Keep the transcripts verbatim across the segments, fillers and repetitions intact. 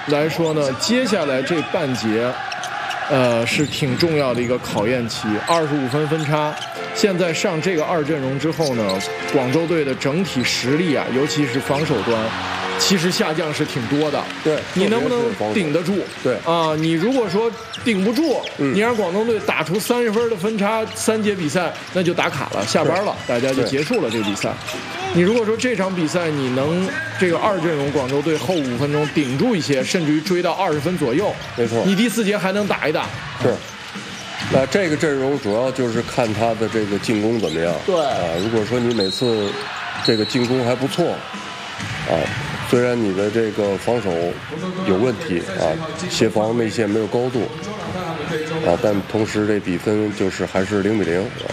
来说呢，接下来这半节，呃，是挺重要的一个考验期。二十五分分差，现在上这个二阵容之后呢，广州队的整体实力啊，尤其是防守端，其实下降是挺多的。 对， 你能不能顶得住？ 对啊，你如果说顶不住， 嗯、 你让广东队打出三十分的分差，三节比赛那就打卡了，下班了，大家就结束了这个比赛。你如果说这场比赛你能这个二阵容广州队后五分钟顶住一些，甚至于追到二十分左右， 没错， 你第四节还能打一打。 是。那这个阵容主要就是看他的这个进攻怎么样。 对啊，如果说你每次这个进攻还不错，啊，虽然你的这个防守有问题啊，协防内线没有高度，啊，但同时这比分就是还是零比零啊。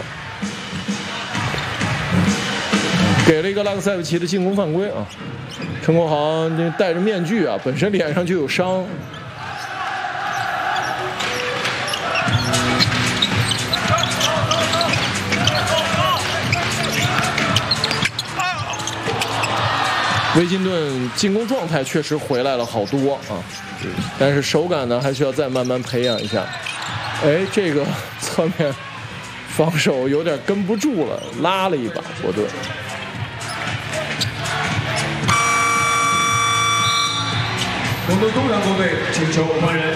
给了一个拉克塞维奇的进攻犯规啊，陈国豪这戴着面具啊，本身脸上就有伤。维金顿进攻状态确实回来了好多啊，但是手感呢还需要再慢慢培养一下。哎，这个侧面防守有点跟不住了，拉了一把国队。 广东东洋国队请求换人。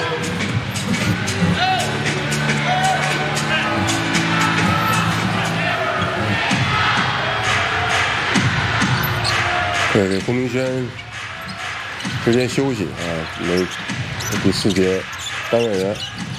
对，这龚明轩之间休息啊，没第四节单外援。